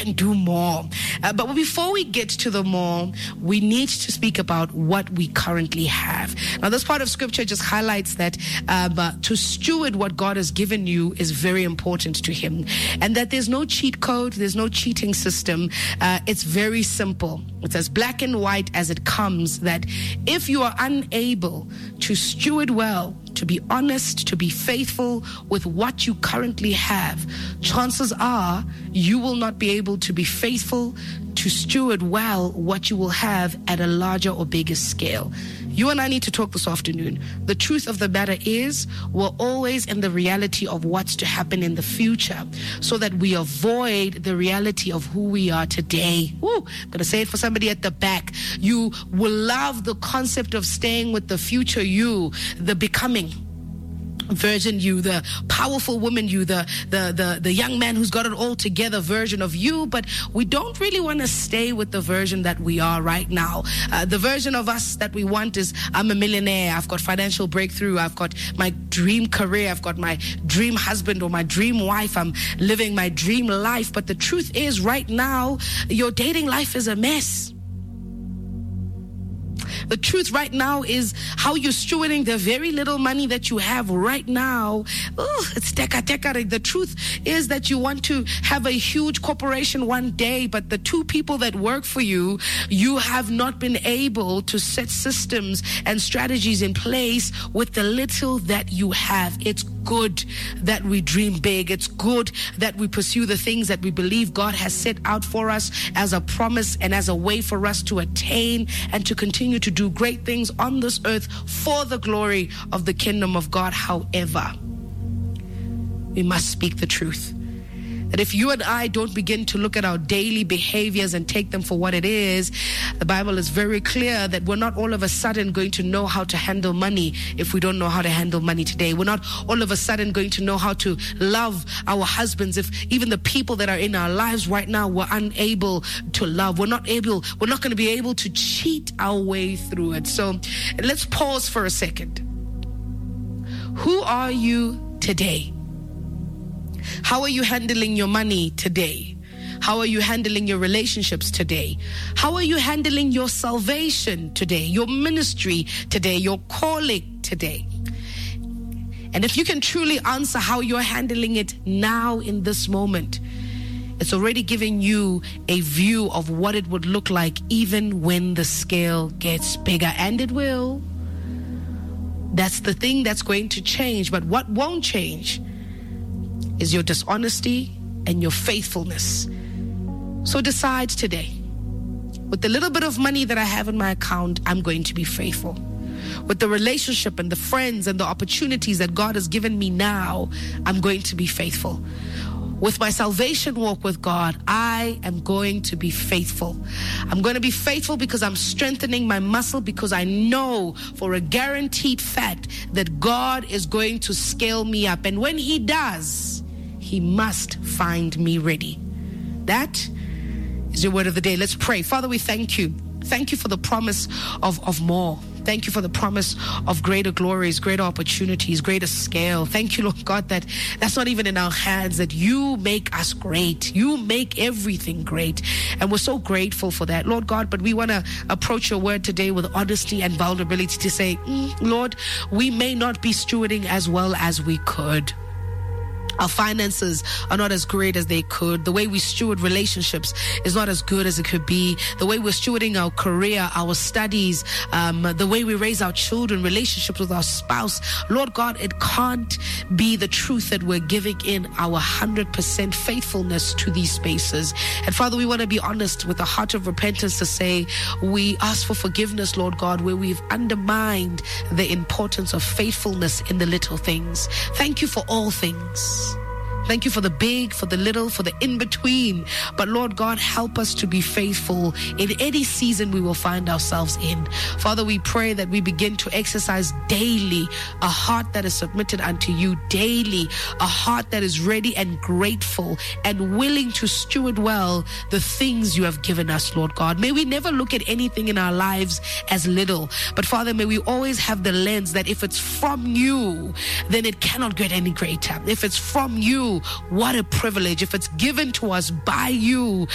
can do more. But before we get to the more, we need to speak about what we currently have. Now, this part of scripture just highlights that to steward what God has given you is very important to him, and that there's no cheat code, there's no cheating system. It's very simple. It's as black and white as it comes, that if you are unable to steward well, to be honest, to be faithful with what you currently have, chances are you will not be able to be faithful to steward well what you will have at a larger or bigger scale. You and I need to talk this afternoon. The truth of the matter is, we're always in the reality of what's to happen in the future, so that we avoid the reality of who we are today. Woo, I'm going to say it for somebody at the back. You will love the concept of staying with the future you, the becoming version you, the powerful woman you, the young man who's got it all together version of you, but we don't really want to stay with the version that we are right now. The version of us that we want is, I'm a millionaire, I've got financial breakthrough, I've got my dream career, I've got my dream husband or my dream wife, I'm living my dream life. But the truth is, right now, your dating life is a mess. The truth right now is how you're stewarding the very little money that you have right now. It's teka. The truth is that you want to have a huge corporation one day, but the two people that work for you, you have not been able to set systems and strategies in place with the little that you have. It's good that we dream big. It's good that we pursue the things that we believe God has set out for us as a promise and as a way for us to attain and to continue to do great things on this earth for the glory of the kingdom of God. However, we must speak the truth. That if you and I don't begin to look at our daily behaviors and take them for what it is, the Bible is very clear that we're not all of a sudden going to know how to handle money if we don't know how to handle money today. We're not all of a sudden going to know how to love our husbands if even the people that are in our lives right now we're unable to love. We're not going to be able to cheat our way through it. So let's pause for a second. Who are you today? How are you handling your money today? How are you handling your relationships today? How are you handling your salvation today, your ministry today, your calling today? And if you can truly answer how you're handling it now in this moment, it's already giving you a view of what it would look like even when the scale gets bigger. And it will. That's the thing that's going to change. But what won't change is your dishonesty and your faithfulness. So decide today, with the little bit of money that I have in my account, I'm going to be faithful. With the relationship and the friends and the opportunities that God has given me now, I'm going to be faithful. With my salvation walk with God, I am going to be faithful. I'm going to be faithful because I'm strengthening my muscle, because I know for a guaranteed fact that God is going to scale me up. And when he does, he must find me ready. That is your word of the day. Let's pray. Father, we thank you. Thank you for the promise of more. Thank you for the promise of greater glories, greater opportunities, greater scale. Thank you, Lord God, that that's not even in our hands, that you make us great. You make everything great. And we're so grateful for that, Lord God. But we want to approach your word today with honesty and vulnerability to say, Lord, we may not be stewarding as well as we could. Our finances are not as great as they could. The way we steward relationships is not as good as it could be. The way we're stewarding our career, our studies, the way we raise our children, relationships with our spouse. Lord God, it can't be the truth that we're giving in our 100% faithfulness to these spaces. And Father, we want to be honest with a heart of repentance to say we ask for forgiveness, Lord God, where we've undermined the importance of faithfulness in the little things. Thank you for all things. Thank you for the big, for the little, for the in-between. But Lord God, help us to be faithful in any season we will find ourselves in. Father, we pray that we begin to exercise daily a heart that is submitted unto you daily, a heart that is ready and grateful and willing to steward well the things you have given us, Lord God. May we never look at anything in our lives as little. But Father, may we always have the lens that if it's from you, then it cannot get any greater. If it's from you, what a privilege. If it's given to us by you,